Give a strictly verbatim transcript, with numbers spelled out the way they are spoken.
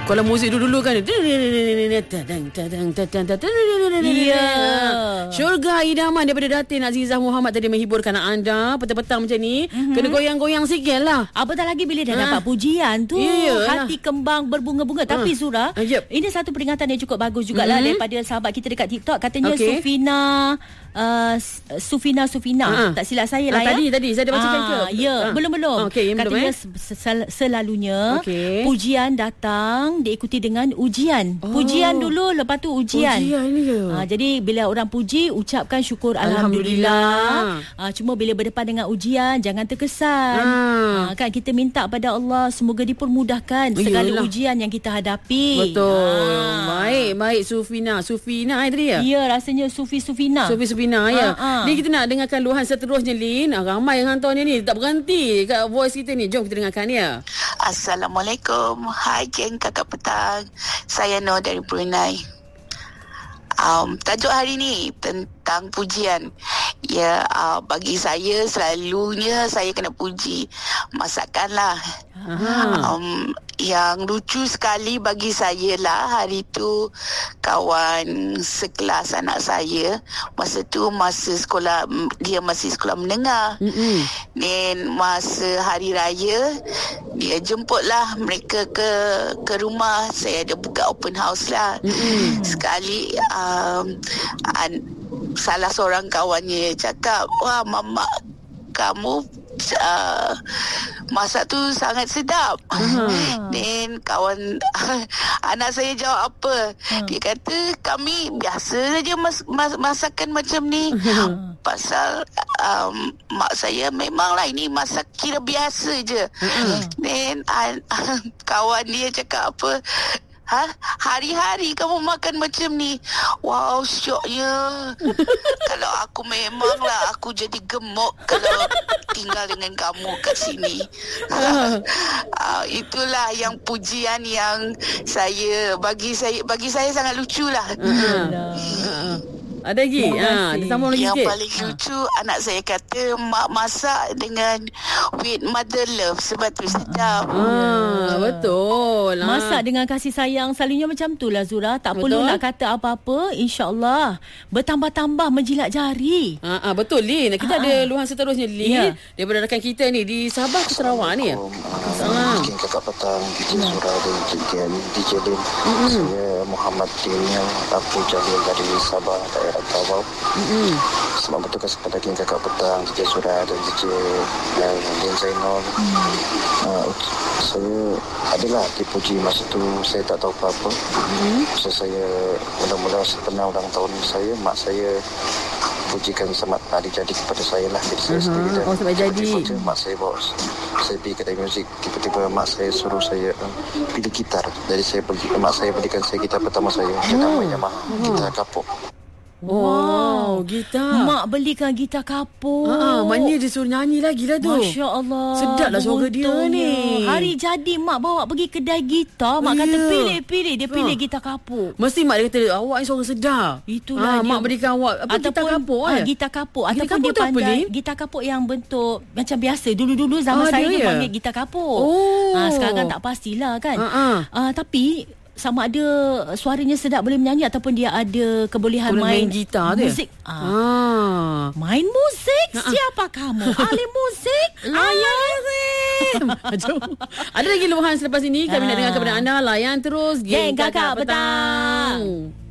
Kalau muzik dulu-dulu kan. Ya. Syurga idaman daripada Datin Azizah Muhammad tadi menghiburkan anda petang-petang macam ni. Mm-hmm. Kena goyang-goyang sikit lah. Apatah lagi bila dah ha. dapat pujian tu, Iyalah. hati kembang berbunga-bunga. ha. Tapi Zura, yep. ini satu peringatan yang cukup bagus jugalah mm-hmm. daripada sahabat kita dekat TikTok. Katanya okay. Sufina uh, Sufina Sufina ha. tak silap saya lah ha, ya. Tadi tadi saya dah bacakan ke? Ya, ha. belum-belum. Okay, katanya belum, eh? sel- selalunya okay. pujian datang diikuti dengan ujian. Oh. Pujian dulu, lepas tu ujian. Ujian ni ke? Ha, jadi bila orang puji, ucapkan syukur Alhamdulillah. Alhamdulillah. Ha, cuma bila berdepan dengan ujian, jangan terkesan. Ha. Ha, kan kita minta pada Allah semoga dipermudahkan segala Yalah. ujian yang kita hadapi. Betul. Ha. Baik, baik Sufina. Sufina eh, tadi ya? Ya, rasanya Sufi Sufina. Sufi Sufina ya. Ha, ha. Ni kita nak dengarkan luahan seterusnya Lin. Ah, ramai yang hantarnya ni, tak berhenti kat voice kita ni. Jom kita dengarkan ya. Assalamualaikum. Hai geng kakak petang. Saya Noh dari Brunei. Um, tajuk hari ni tentang pujian. Ya, uh, bagi saya selalunya saya kena puji masakan lah. Um, yang lucu sekali bagi saya lah hari tu kawan sekelas anak saya, masa tu masa sekolah, dia masih sekolah menengah. Mm-hmm. Dan masa hari raya dia jemputlah mereka ke ke rumah. Saya ada buka open house lah. Mm-hmm. Sekali um, an, salah seorang kawannya cakap, wah mama kamu uh, masak tu sangat sedap. Uh-huh. Dan kawan anak saya jawab apa? Uh-huh. Dia kata kami biasa saja mas, mas, masakan macam ni. Uh-huh. Pasal um, mak saya memanglah ini masak kira biasa je. Uh-huh. Dan uh, kawan dia cakap apa? Ha? Hari-hari kamu makan macam ni. Wow, syoknya. Kalau aku memanglah aku jadi gemuk kalau tinggal dengan kamu kat sini. uh, itulah yang pujian yang saya bagi saya bagi saya sangat luculah. Uh-huh. Uh-huh. Ada lagi? Ha, ada sambung lagi yang sikit. Yang paling lucu ha. anak saya kata mak masak dengan with mother love sebab tu sedap. Ah, betul. Masak dengan kasih sayang selalunya macam tu lah Zura. Tak betul. Perlu nak kata apa-apa. InsyaAllah bertambah-tambah menjilat jari. Ah, ah, betul Lin. Kita ha. ada luahan seterusnya Lin ya. daripada rakan kita ni di Sabah ke Sarawak ni. Assalamualaikum. Mungkin kakak petang D J Zura dan D J Lin. Mm-hmm. Saya Muhammad Din yang Abu Jalil dari Sabah daerah Tawau. Mm-hmm. Selamat bertugas kepada geng kakak petang D J Zura dan D J yang Lin Zainal. Mm-hmm. uh, saya adalah dipuji masa tu saya tak tahu apa-apa. Mm-hmm. Masa saya mula-mula setelah ulang tahun saya, mak saya pujikan selamat hari jadi kepada saya lah. Jadi saya uh-huh. sendiri dan oh, selamat jadi je, mak saya bawa saya pergi kedai muzik. Tiba-tiba mak saya suruh saya uh, pilih gitar. Jadi saya pergi, mak saya belikan saya gitar pertama saya. Dia oh. namanya Yamaha, uh-huh. gitar kapok. Wow, gitar. Mak belikan gitar kapur. Ha, maknanya dia suruh nyanyi lagi lah tu. Masya Allah. Sedaplah suara dia ni. Hari jadi mak bawa pergi kedai gitar. Mak yeah. kata pilih-pilih. Dia pilih ha. gitar kapur. Mesti mak dia kata awak ni suara sedap. Itulah ha, mak berikan awak apa, gitar kapur ha, eh? Gitar kapur. Gitar Ataupun kapur dia pandai apa, gitar kapur yang bentuk macam biasa. Dulu-dulu zaman oh, saya dia, dia panggil gitar kapur. Oh. Ha, sekarang tak pastilah kan. Ha-ha. Ha, tapi sama ada suaranya sedap boleh menyanyi ataupun dia ada kebolehan boleh main, main gitar muzik. Dia. Ah. Main muzik? Ha. Siapa kamu? Ahli muzik? Layan. Ada lagi luahan selepas ini. Kami ha. nak dengar kepada anda. Layan terus Geng Kakak Petang.